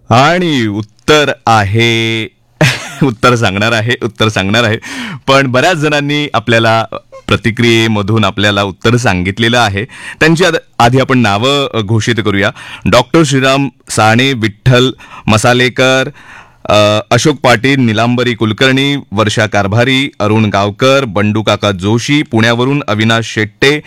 आणि उत्तर सांगणार आहे पण बऱ्याच जणांनी आपल्याला प्रतिक्रियेमधून आपल्याला उत्तर सांगितलेलं आहे. त्यांची आधी आपण नावं घोषित करूया. डॉक्टर श्रीराम साने, विठ्ठल मसालेकर, अशोक पाटील, निलांबरी कुलकर्णी, वर्षा कारभारी, अरुण गावकर, बंडू काका जोशी, पुण्यावरून अविनाश शेट्टे,